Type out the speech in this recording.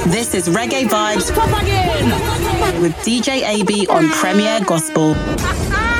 This is Reggae Vibes with DJ AB on Premier Gospel.